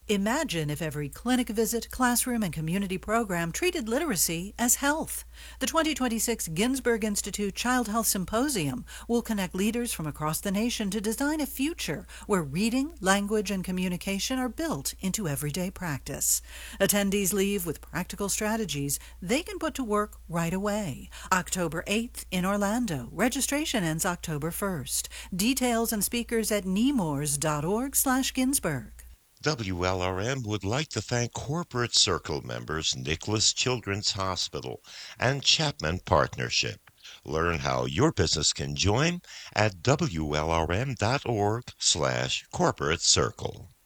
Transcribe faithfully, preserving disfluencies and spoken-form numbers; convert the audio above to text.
Imagine if every clinic visit, classroom, and community program treated literacy as health. The twenty twenty-six Ginsberg Institute Child Health Symposium will connect leaders from across the nation to design a future where reading, language, and communication are built into everyday practice. Attendees leave with practical strategies they can put to work right away. October eighth in Orlando. Registration ends October first. Details and speakers at nemours.org slash Ginsberg. W L R M would like to thank Corporate Circle members Nicholas Children's Hospital and Chapman Partnership. Learn how your business can join at W L R M dot org slash corporate circle.